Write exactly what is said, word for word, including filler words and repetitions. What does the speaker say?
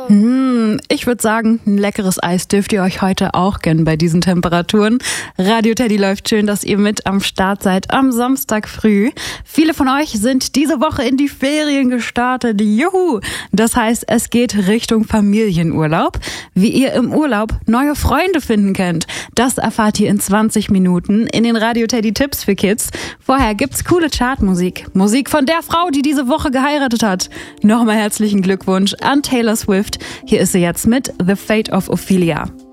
Hm, ich würde sagen, ein leckeres Eis dürft ihr euch heute auch gönnen bei diesen Temperaturen. Radio Teddy läuft, schön, dass ihr mit am Start seid am Samstag früh. Viele von euch sind diese Woche in die Ferien gestartet. Juhu! Das heißt, es geht Richtung Familienurlaub. Wie ihr im Urlaub neue Freunde finden könnt, das erfahrt ihr in zwanzig Minuten in den Radio Teddy Tipps für Kids. Vorher gibt's coole Chartmusik. Musik von der Frau, die diese Woche geheiratet hat. Nochmal herzlichen Glückwunsch an Taylor Swift. Hier ist sie jetzt mit The Fate of Ophelia.